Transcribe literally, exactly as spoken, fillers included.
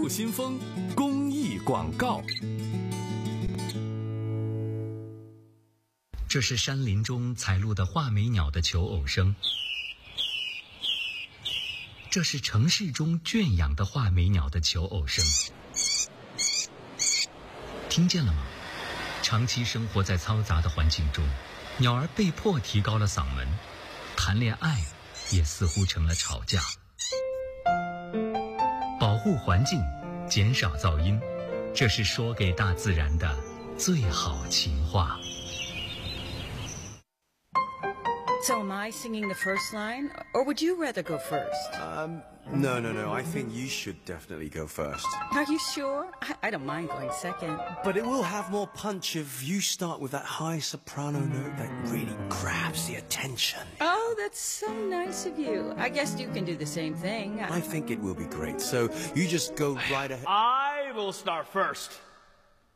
路新风公益广告。 这是山林中采录的画眉鸟的求偶声，这是城市中圈养的画眉鸟的求偶声。听见了吗？长期生活在嘈杂的环境中，鸟儿被迫提高了嗓门，谈恋爱也似乎成了吵架。保护环境，减少噪音，这是说给大自然的最好情话。 So am I singing the first line, or would you rather go first? Um, no, no, no. I think you should definitely go first. Are you sure? I, I don't mind going second. But it will have more punch if you start with that high soprano note that really grabs the attention. Oh, that's so nice of you. I guess you can do the same thing. I think it will be great. So you just go right ahead. I will start first.